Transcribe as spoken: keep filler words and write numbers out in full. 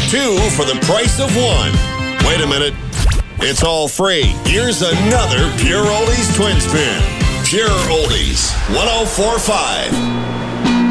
Two for the price of one. Wait a minute. It's all free. Here's another Pure Oldies Twin Spin. Pure Oldies, one oh four point five.